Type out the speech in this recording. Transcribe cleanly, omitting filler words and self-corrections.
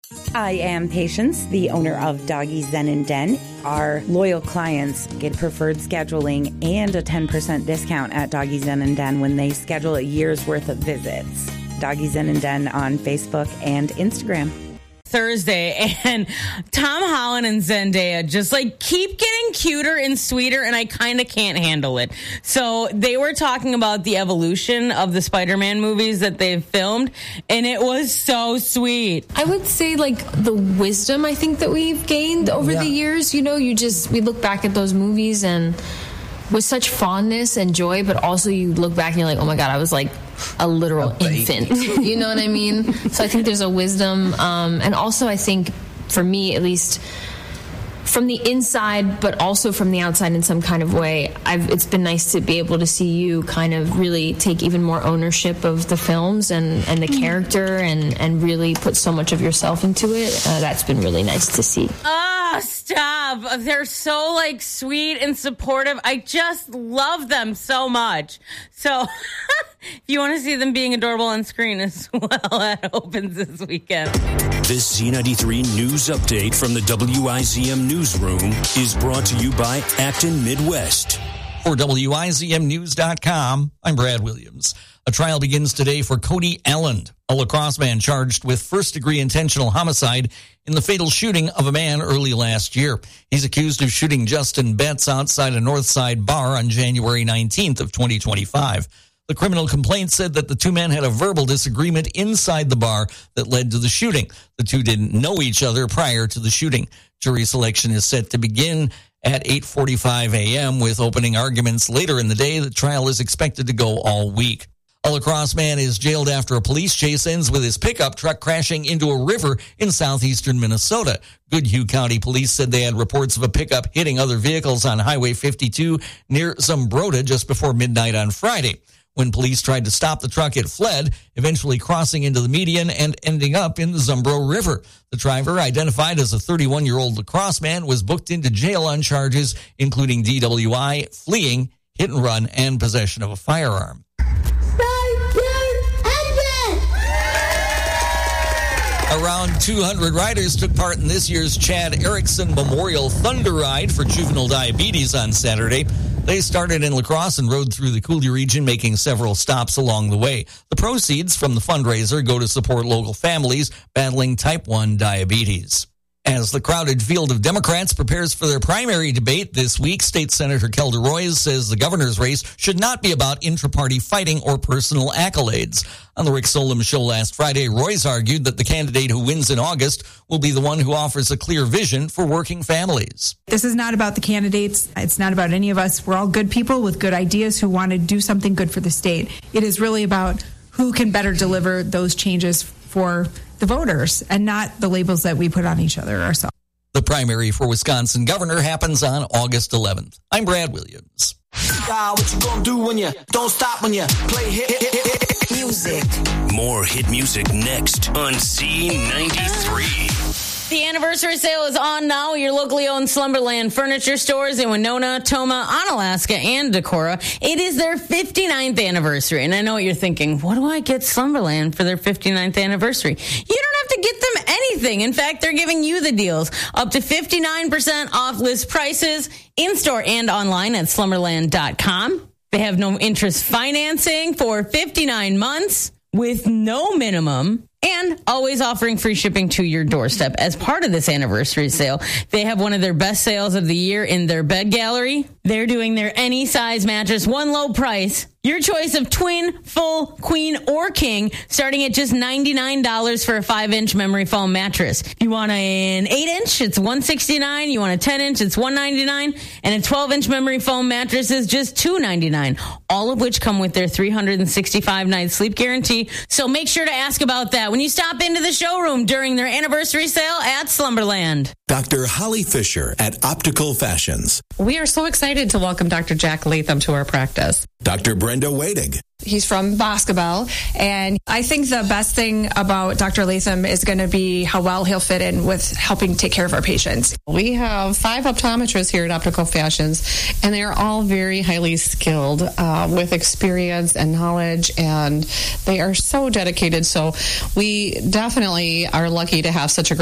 I am Patience, the owner of Doggy Zen and Den. Our loyal clients get preferred scheduling and a 10% discount at Doggy Zen and Den when they schedule a year's worth of visits. Doggy Zen and Den on Facebook and Instagram. Thursday, and Tom Holland and Zendaya just like keep getting cuter and sweeter, and I kind of can't handle it. So they were talking about the evolution of the Spider-Man movies that they've filmed, and it was so sweet. I would say like the wisdom I think that we've gained over the years. You know, we look back at those movies and with such fondness and joy, but also you look back and you're like, oh my God, I was like a literal infant. You know what I mean? So I think there's a wisdom. And also I think, for me at least, from the inside, but also from the outside in some kind of way, it's been nice to be able to see you kind of really take even more ownership of the films and the character and really put so much of yourself into it. That's been really nice to see. Stop. They're so like sweet and supportive. I just love them so much. So if you want to see them being adorable on screen as well, that opens this weekend. This Z93 news update from the WIZM newsroom is brought to you by Acton Midwest. For WIZMnews.com, I'm Brad Williams. A trial begins today for Cody Allen, a lacrosse man charged with first-degree intentional homicide in the fatal shooting of a man early last year. He's accused of shooting Justin Betts outside a Northside bar on January 19th of 2025. The criminal complaint said that the two men had a verbal disagreement inside the bar that led to the shooting. The two didn't know each other prior to the shooting. Jury selection is set to begin at 8:45 a.m. with opening arguments later in the day. The trial is expected to go all week. A lacrosse man is jailed after a police chase ends with his pickup truck crashing into a river in southeastern Minnesota. Goodhue County Police said they had reports of a pickup hitting other vehicles on Highway 52 near Zumbrota just before midnight on Friday. When police tried to stop the truck, it fled, eventually crossing into the median and ending up in the Zumbro River. The driver, identified as a 31-year-old lacrosse man, was booked into jail on charges including DWI, fleeing, hit and run, and possession of a firearm. Around 200 riders took part in this year's Chad Erickson Memorial Thunder Ride for juvenile diabetes on Saturday. They started in La Crosse and rode through the Cooley region, making several stops along the way. The proceeds from the fundraiser go to support local families battling type 1 diabetes. As the crowded field of Democrats prepares for their primary debate this week, State Senator Kelda Roys says the governor's race should not be about intra-party fighting or personal accolades. On the Rick Solem Show last Friday, Roys argued that the candidate who wins in August will be the one who offers a clear vision for working families. This is not about the candidates. It's not about any of us. We're all good people with good ideas who want to do something good for the state. It is really about who can better deliver those changes for the voters and not the labels that we put on each other ourselves. The primary for Wisconsin governor happens on August 11th. I'm Brad Williams. What you gonna do when you don't stop when you play hit music? More hit music next on Z93. The anniversary sale is on now at your locally owned Slumberland furniture stores in Winona, Toma, Onalaska, and Decorah. It is their 59th anniversary. And I know what you're thinking. What do I get Slumberland for their 59th anniversary? You don't have to get them anything. In fact, they're giving you the deals. Up to 59% off list prices in-store and online at slumberland.com. They have no interest financing for 59 months with no minimum. And always offering free shipping to your doorstep. As part of this anniversary sale, they have one of their best sales of the year in their bed gallery. They're doing their any size mattress, one low price. Your choice of twin, full, queen, or king, starting at just $99 for a 5-inch memory foam mattress. If you want an 8-inch, it's $169. You want a 10-inch, it's $199. And a 12-inch memory foam mattress is just $299. All of which come with their 365-night sleep guarantee. So make sure to ask about that when you stop into the showroom during their anniversary sale at Slumberland. Dr. Holly Fisher at Optical Fashions. We are so excited to welcome Dr. Jack Latham to our practice. Dr. Brenda Wadig. He's from Boscobel, and I think the best thing about Dr. Latham is going to be how well he'll fit in with helping take care of our patients. We have 5 optometrists here at Optical Fashions, and they are all very highly skilled with experience and knowledge, and they are so dedicated. So we definitely are lucky to have such a